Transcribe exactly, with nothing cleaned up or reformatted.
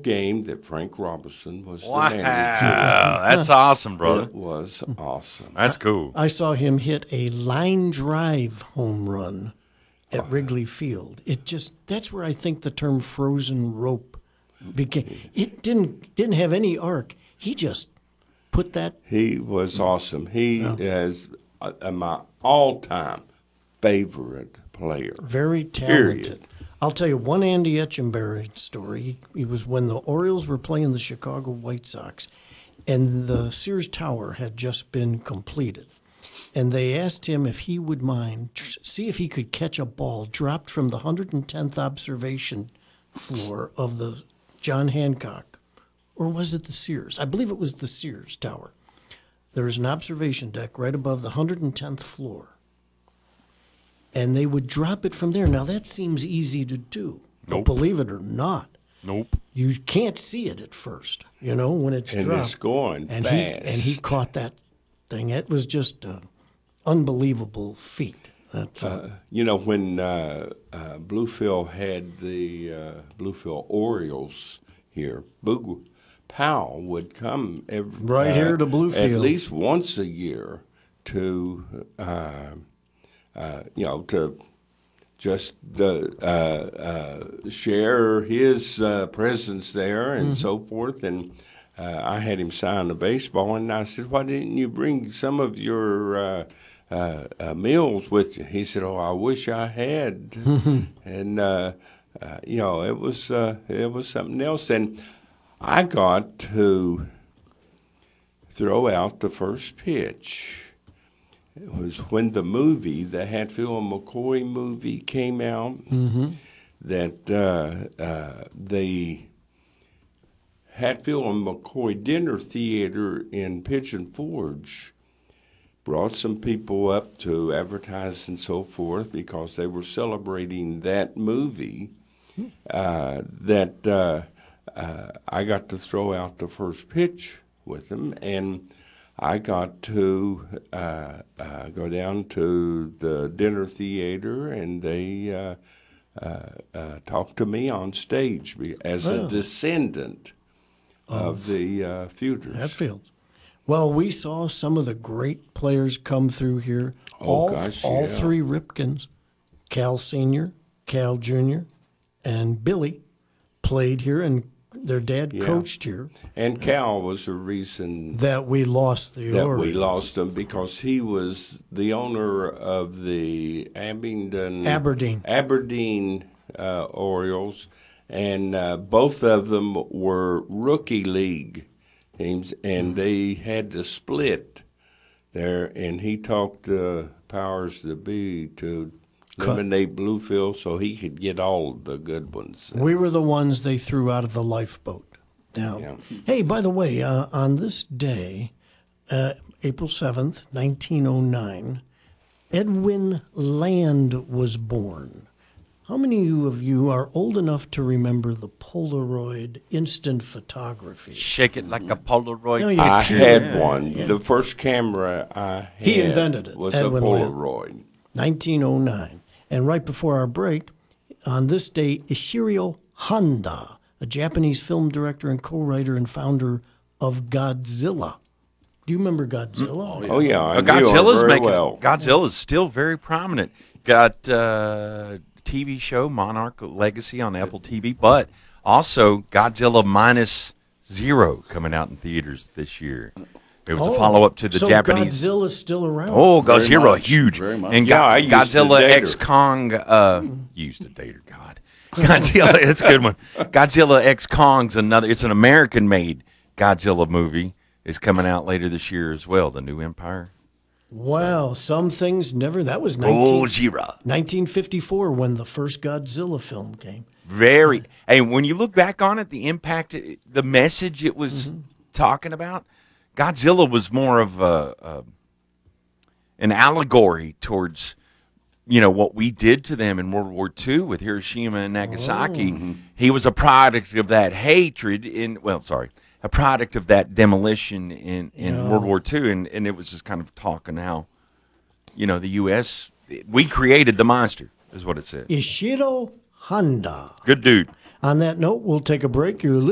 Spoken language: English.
game that Frank Robinson was Wow, the manager. that's awesome, brother. It was awesome. That's cool. I saw him hit a line drive home run at Wrigley Field. It just that's where I think the term frozen rope became. It didn't didn't have any arc. He just put that. He was awesome. He is uh, my all-time favorite player. Very talented. Period. I'll tell you one Andy Etchenberry story. He, he was when the Orioles were playing the Chicago White Sox, and the Sears Tower had just been completed. And they asked him if he would mind, tr- see if he could catch a ball dropped from the one hundred tenth observation floor of the John Hancock, or was it the Sears? I believe it was the Sears Tower. There was an observation deck right above the one hundred tenth floor. And they would drop it from there. Now, that seems easy to do. Nope. But believe it or not, Nope. you can't see it at first, you know, when it's And dropped. it's going and fast. He, and he caught that thing. It was just an unbelievable feat. That's Uh, you know, when uh, uh, Bluefield had the uh, Bluefield Orioles here, Boog Powell would come every, Right uh, here to at Bluefield. least once a year to, uh, uh, you know, to just uh, uh, share his uh, presence there and so forth. And uh, I had him sign a baseball, and I said, "Why didn't you bring some of your uh, uh, uh, meals with you?" He said, "Oh, I wish I had." and uh, uh, you know, it was uh, it was something else. And I got to throw out the first pitch. It was when the movie, the Hatfield and McCoy movie, came out. mm-hmm. That uh, uh, the Hatfield and McCoy Dinner Theater in Pigeon Forge brought some people up to advertise and so forth because they were celebrating that movie. Uh, that uh, uh, I got to throw out the first pitch with them, and I got to uh, uh, go down to the dinner theater, and they uh, uh, uh, talked to me on stage be- as Oh. a descendant of the uh, feuders. Hatfield. Well, we saw some of the great players come through here. Oh, all, gosh, all yeah. three Ripkins, Cal Senior, Cal Junior, and Billy played here, and their dad Yeah. coached here. And Cal was the reason That we lost the that Orioles. we lost him because he was the owner of the Abingdon Aberdeen. Aberdeen uh, Orioles, and uh, both of them were rookie league teams, and they had to split there. And he talked the powers that be to eliminate Bluefield so he could get all the good ones. We were the ones they threw out of the lifeboat. Now, Yeah. hey, by the way, uh, on this day, uh, April seventh, nineteen oh nine, Edwin Land was born. How many of you are old enough to remember the Polaroid instant photography? Shake it like a Polaroid. No, you I can't. had one. The first camera I had He invented it, was Edwin a Land. Polaroid. nineteen oh nine. And right before our break, on this day, Ishiro Honda, a Japanese film director and co-writer and founder of Godzilla. Do you remember Godzilla? Oh yeah, I Uh, knew her Godzilla's very making well. Godzilla's still very prominent. Got uh, T V show Monarch Legacy on Apple T V, but also Godzilla Minus Zero coming out in theaters this year. It was a follow up to the so Japanese. Godzilla's still around. Oh, Very Godzilla, much, huge. very much. And Yeah, Go- I used to Godzilla date her. X Kong uh, used a dater. God, Godzilla, it's a good one. Godzilla X Kong's another. It's an American made Godzilla movie. Is coming out later this year as well. The New Empire. Wow, some things never. That was nineteen, Gojira. nineteen fifty-four when the first Godzilla film came. Very. And when you look back on it, the impact, it- the message it was Mm-hmm. talking about, Godzilla was more of a, a an allegory towards, you know, what we did to them in World War Two with Hiroshima and Nagasaki. Oh. He was a product of that hatred in, well, sorry, a product of that demolition in, in Yeah. World War Two. And, and it was just kind of talking how, you know, the U S, we created the monster, is what it said. Ishiro Honda. Good dude. On that note, we'll take a break. You're